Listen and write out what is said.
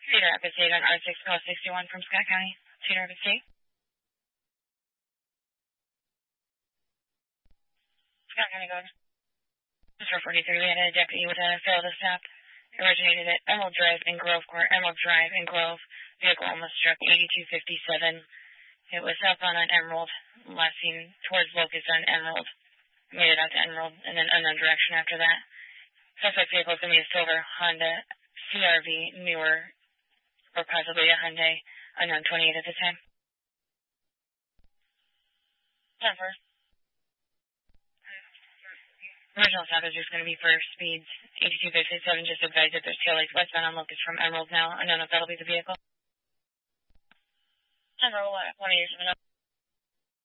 Cedar Rapids State on R6 call 61 from Scott County. Cedar Rapids State. Scott County, go ahead. Just for 43, we had a deputy with a failed to stop. Originated at Emerald Drive in Grove Court. Emerald Drive in Grove. Vehicle almost struck 8257. It was southbound on Emerald, last seen towards Locust on Emerald. Made it out to Emerald, and then unknown direction after that. Suspect vehicle is going to be a silver Honda CRV, newer, or possibly a Hyundai, unknown 28 at the time. 10-4. Original stop is just going to be for speeds 8257. Just advise that there's taillights westbound on Locust from Emerald now. I don't know if that'll be the vehicle. 10-4, 1 years.